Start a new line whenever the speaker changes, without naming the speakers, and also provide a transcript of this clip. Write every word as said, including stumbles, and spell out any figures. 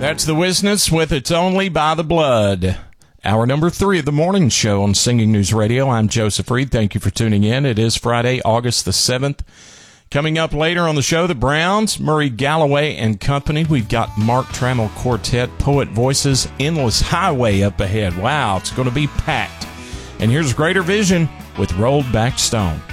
That's the Wisness with It's Only by the Blood. Hour number three of the morning show on Singing News Radio. I'm Joseph Reed. Thank you for tuning in. It is Friday, August the seventh. Coming up later on the show, the Browns, Murray Galloway and company. We've got Mark Trammell Quartet, Poet Voices, Endless Highway up ahead. Wow, it's going to be packed. And here's Greater Vision with Rolled Back Stone.